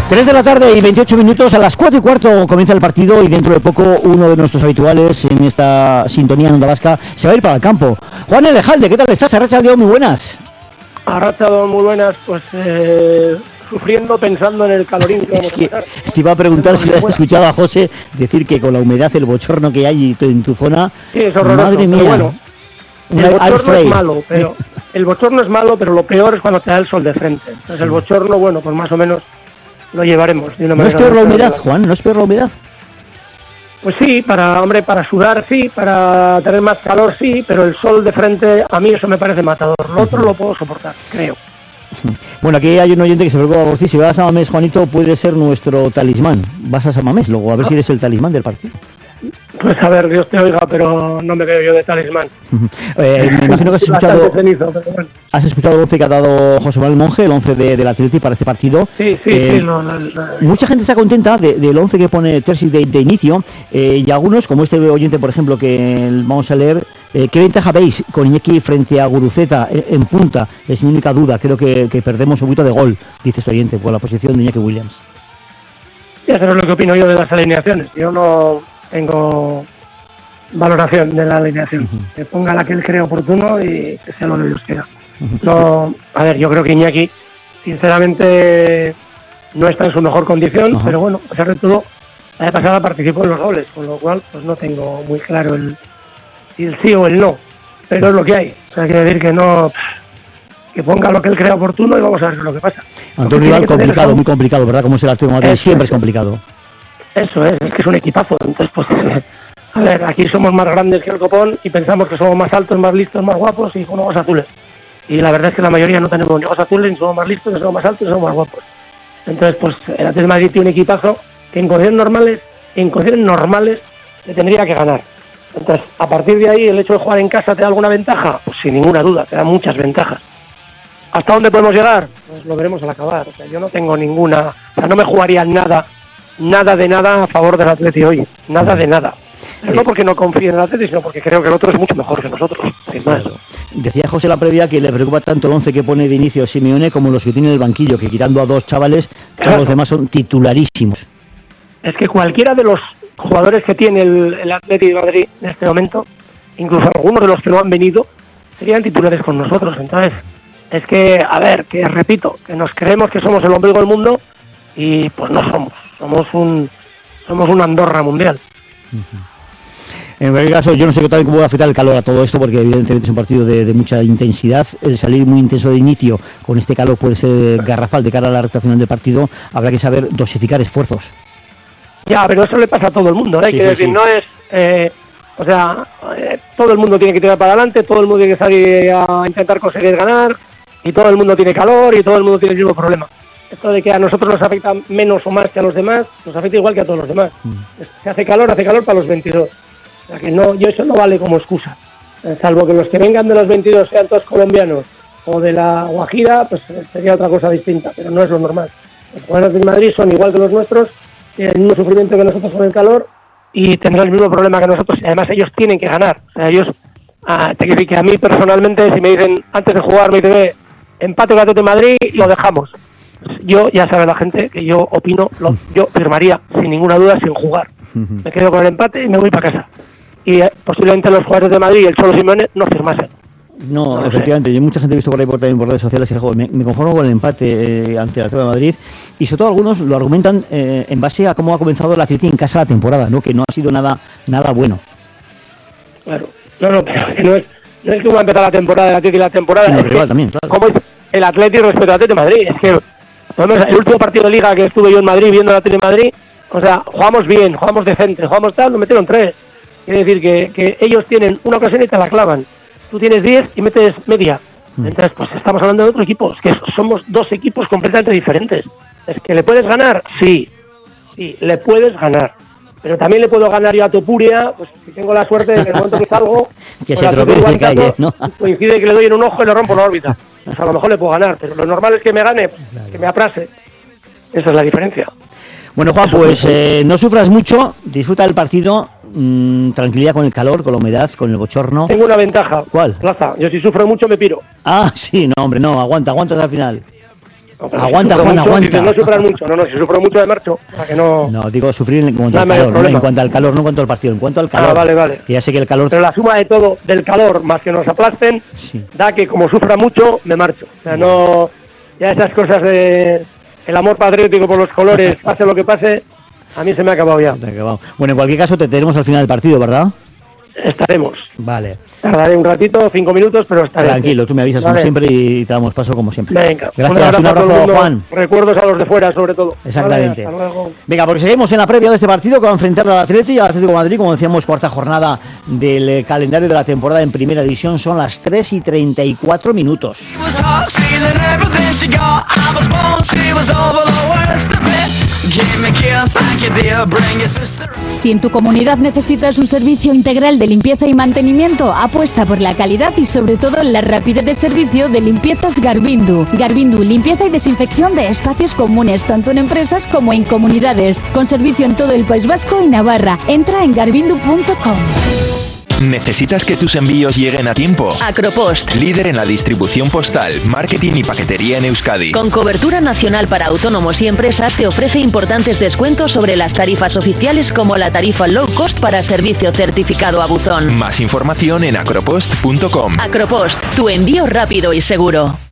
3 de la tarde y 28 minutos, a las 4 y cuarto comienza el partido y dentro de poco uno de nuestros habituales en esta sintonía en Onda Vasca se va a ir para el campo. Juan Elejalde, ¿qué tal estás? Arratsaldeon, muy buenas. Arratsaldeon, muy buenas, pues sufriendo, pensando en el calorín que vamos a sacar. Te iba a preguntar si has escuchado a José decir que con la humedad, el bochorno que hay en tu zona, sí, es horroroso, madre mía. Bueno, el bochorno es malo, pero el bochorno es malo, pero lo peor es cuando te da el sol de frente. Entonces el bochorno, bueno, pues más o menos lo llevaremos de una manera. ¿No es peor la humedad, Juan? ¿No es peor la humedad? Pues sí, para sudar sí, para tener más calor sí, pero el sol de frente a mí eso me parece matador. Lo otro lo puedo soportar, creo. Bueno, aquí hay un oyente que se preocupa por ti. Si vas a Samamés, Juanito, puede ser nuestro talismán. Vas a Samamés, luego a ver si eres el talismán del partido. Pues a ver, Dios te oiga, pero no me veo yo de talismán. Me imagino que has escuchado el 11 que ha dado José Manuel Monge, el 11 del Atleti para este partido. Sí. Mucha gente está contenta del 11 que pone Terzi de inicio, y algunos, como este oyente, por ejemplo, que vamos a leer, ¿qué ventaja veis con Iñaki frente a Guruceta en punta? Es mi única duda, creo que perdemos un poquito de gol, dice este oyente, por la posición de Iñaki Williams. Ya sabes lo que opino yo de las alineaciones. Yo no tengo valoración de la alineación. Que ponga la que él cree oportuno y que sea lo que Dios quiera. No, a ver, yo creo que Iñaki, sinceramente, no está en su mejor condición, pero bueno, a pesar de todo, la vez pasada participó en los goles, con lo cual pues no tengo muy claro el sí o el no, pero es lo que hay. O sea, quiere decir que no, que ponga lo que él crea oportuno y vamos a ver lo que pasa. Ante un rival complicado, muy complicado, ¿verdad? Como es el Atlético de Madrid, siempre es complicado. Eso es que es un equipazo. Entonces, pues, a ver, aquí somos más grandes que el copón y pensamos que somos más altos, más listos, más guapos y con ojos azules. Y la verdad es que la mayoría no tenemos ni ojos azules, ni somos más listos, ni somos más altos, ni somos más guapos. Entonces, pues, el Atlético de Madrid tiene un equipazo que en condiciones normales le tendría que ganar. Entonces, a partir de ahí, el hecho de jugar en casa te da alguna ventaja, pues sin ninguna duda, te da muchas ventajas. ¿Hasta dónde podemos llegar? Pues lo veremos al acabar. O sea, yo no tengo ninguna, o sea, no me jugaría nada de nada a favor del Atleti hoy, nada de nada. Pero no porque no confíe en el Atleti, sino porque creo que el otro es mucho mejor que nosotros, sin más. Decía José la previa que le preocupa tanto el 11 que pone de inicio Simeone como los que tiene en el banquillo, que quitando a dos chavales, todos los demás son titularísimos. Es que cualquiera de los jugadores que tiene el Atleti de Madrid en este momento, incluso algunos de los que no han venido, serían titulares con nosotros. Entonces, es que, a ver, que repito, que nos creemos que somos el ombligo del mundo y pues no somos. Somos una Andorra mundial. En cualquier caso, yo no sé también cómo va a afectar el calor a todo esto, porque evidentemente es un partido de mucha intensidad. El salir muy intenso de inicio con este calor puede ser garrafal de cara a la recta final del partido. Habrá que saber dosificar esfuerzos. Ya, pero eso le pasa a todo el mundo, ¿eh? Quiero decir, no es... todo el mundo tiene que tirar para adelante, todo el mundo tiene que salir a intentar conseguir ganar, y todo el mundo tiene calor, y todo el mundo tiene el mismo problema. Esto de que a nosotros nos afecta menos o más que a los demás, nos afecta igual que a todos los demás. Se hace calor para los 22. O sea que no, eso no vale como excusa. Salvo que los que vengan de los 22 sean todos colombianos o de la Guajira, pues sería otra cosa distinta, pero no es lo normal. Los jugadores de Madrid son igual que los nuestros, tienen el mismo sufrimiento que nosotros con el calor y tendrán el mismo problema que nosotros, y además ellos tienen que ganar. O sea, ellos, te quiero decir que a mí personalmente, si me dicen antes de jugar, me dicen empate con Atlético de Madrid, lo dejamos. Yo, ya sabe la gente que yo opino, yo firmaría sin ninguna duda sin jugar. Me quedo con el empate y me voy para casa. Y posiblemente los jugadores de Madrid y el Cholo Simeone no firmasen. No, efectivamente, yo mucha gente he visto por ahí también por redes sociales y me conformo con el empate ante el Atlético de Madrid, y sobre todo algunos lo argumentan en base a cómo ha comenzado el Atleti en casa la temporada, ¿no? Que no ha sido nada bueno. Claro, no, pero que no es que va a empezar la temporada del Atleti, la temporada sí, es rival también, claro. Como es el Atleti respecto al Atlético de Madrid, es que el último partido de Liga que estuve yo en Madrid viendo el Atlético de Madrid, o sea, jugamos bien, jugamos decente, jugamos tal, nos metieron 3. Quiere decir que ellos tienen una ocasión y te la clavan. Tú tienes 10 y metes media. Entonces, pues estamos hablando de otro equipo. Es que somos dos equipos completamente diferentes. ¿Es que le puedes ganar? Sí, le puedes ganar. Pero también le puedo ganar yo a Topuria, pues si tengo la suerte de que en el momento que salgo, que se tropiece y calle, ¿no? Coincide que le doy en un ojo y le rompo la órbita. O sea, a lo mejor le puedo ganar, pero lo normal es que me gane, que me aprase. Esa es la diferencia. Bueno, Juan, pues no sufras mucho, disfruta del partido, tranquilidad con el calor, con la humedad, con el bochorno. Tengo una ventaja. ¿Cuál? Plaza, yo si sufro mucho me piro. Ah, sí, no, hombre, no, aguanta hasta el final. Aguanta, Juan, aguanta. No sufras mucho, no, si sufro mucho me marcho. O sea que no... No, digo sufrir en cuanto al calor, ¿no? En cuanto al calor, no en cuanto al partido, en cuanto al calor. Vale. Que ya sé que el calor... Pero la suma de todo, del calor, más que nos aplasten, da que como sufra mucho, me marcho. O sea, no... Ya esas cosas de... El amor patriótico por los colores, pase lo que pase, a mí se me ha acabado ya. Bueno, en cualquier caso te tenemos al final del partido, ¿verdad? Estaremos. Vale. Tardaré un ratito, 5 minutos, pero estaré. Tranquilo, tú me avisas como siempre y te damos paso como siempre. Venga. Gracias, un abrazo, Juan. Recuerdos a los de fuera, sobre todo. Exactamente. Vale, hasta luego. Venga, porque seguimos en la previa de este partido que va a enfrentar al Atleti y al Atlético de Madrid, como decíamos, cuarta jornada del calendario de la temporada en Primera División. Son las 3:34 minutos. Si en tu comunidad necesitas un servicio integral de limpieza y mantenimiento, apuesta por la calidad y sobre todo la rapidez de servicio de Limpiezas Garbindu. Garbindu, limpieza y desinfección de espacios comunes, tanto en empresas como en comunidades, con servicio en todo el País Vasco y Navarra. Entra en garbindu.com. ¿Necesitas que tus envíos lleguen a tiempo? Acropost, líder en la distribución postal, marketing y paquetería en Euskadi. Con cobertura nacional para autónomos y empresas, te ofrece importantes descuentos sobre las tarifas oficiales, como la tarifa low cost para servicio certificado a buzón. Más información en acropost.com. Acropost, tu envío rápido y seguro.